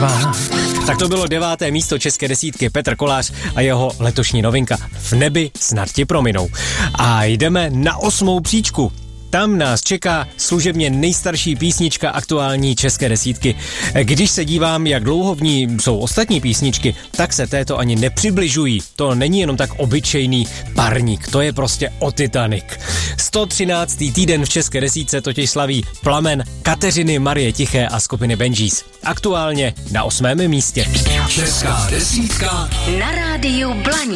tvá. Tak to bylo 9. místo české desítky Petr Kolář a jeho letošní novinka V nebi snad ti prominou. A jdeme na 8. příčku. Tam nás čeká služebně nejstarší písnička aktuální české desítky. Když se dívám, jak dlouho v ní jsou ostatní písničky, tak se této ani nepřibližují. To není jenom tak obyčejný parník, to je prostě o Titanic. 113. týden v české desítce totiž slaví Plamen Kateřiny Marie Tiché a skupiny Benjis. Aktuálně na 8. místě. Česká desítka na rádiu Blaník.